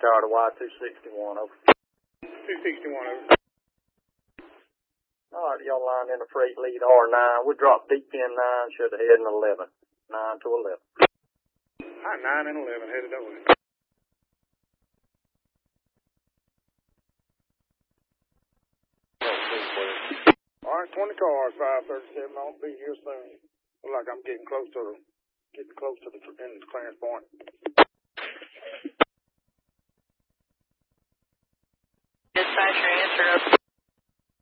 Tower to Y261, over. 261, over. All right, y'all line in the freight lead R9. We dropped deep in 9, should have heading 11. 9 to 11. Hi, 9 and 11, headed over. All right, 20 cars, 537. I'll be here soon. Look like I'm getting close to the clearance point. Dispatcher, answer up.